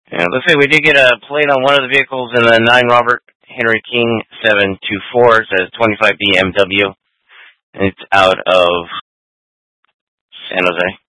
And looks like we did get a plate on one of the vehicles in the 9 Robert Henry King 724. It says 25 BMW. And it's out of San Jose.